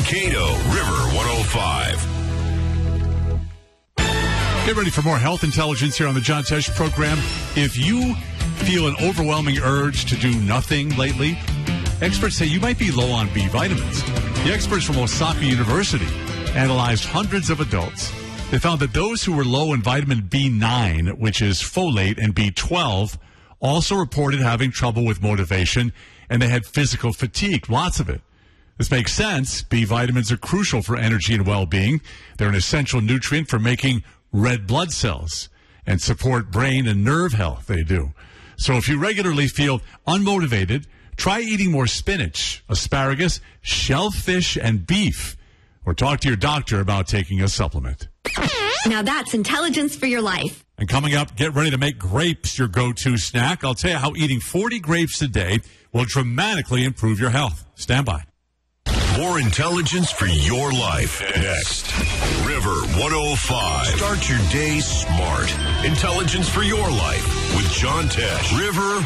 Mankato, River 105. Get ready for more health intelligence here on the John Tesh program. If you feel an overwhelming urge to do nothing lately, experts say you might be low on B vitamins. The experts from Osaka University analyzed hundreds of adults. They found that those who were low in vitamin B9, which is folate, and B12, also reported having trouble with motivation, and they had physical fatigue, lots of it. This makes sense. B vitamins are crucial for energy and well-being. They're an essential nutrient for making red blood cells and support brain and nerve health. They do. So if you regularly feel unmotivated, try eating more spinach, asparagus, shellfish, and beef. Or talk to your doctor about taking a supplement. Now that's intelligence for your life. And coming up, get ready to make grapes your go-to snack. I'll tell you how eating 40 grapes a day will dramatically improve your health. Stand by. More intelligence for your life. Next. River 105. Start your day smart. Intelligence for your life with John Tesh. River